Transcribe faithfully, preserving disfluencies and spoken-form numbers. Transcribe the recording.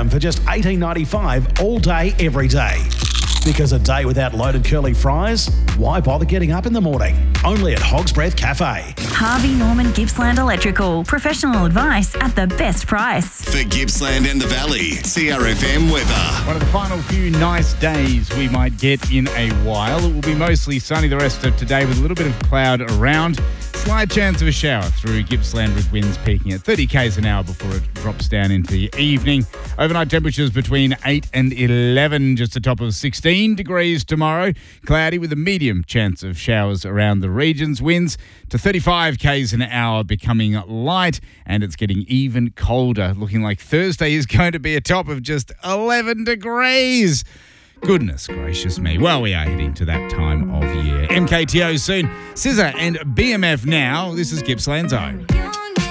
them for just eighteen ninety-five all day, every day. Because a day without loaded curly fries? Why bother getting up in the morning? Only at Hog's Breath Cafe. Harvey Norman Gippsland Electrical. Professional advice at the best price. For Gippsland and the Valley, C R F M weather. One of the final few nice days we might get in a while. It will be mostly sunny the rest of today with a little bit of cloud around. Slight chance of a shower through Gippsland with winds peaking at thirty kays an hour before it drops down into the evening. Overnight temperatures between eight and eleven, just a top of sixteen degrees tomorrow. Cloudy with a medium chance of showers around the regions. Winds to thirty-five kays an hour becoming light, and it's getting even colder. Looking like Thursday is going to be a top of just eleven degrees. Goodness gracious me. Well, we are heading to that time of year. M K T O soon. Scissor and B M F now. This is Gippsland's Own.